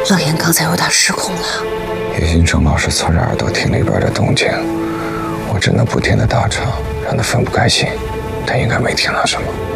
乐言刚才有点失控了。 叶星辰老是侧着耳朵听里边的动静，我只能不停地打岔，让他分不开心。他应该没听到什么。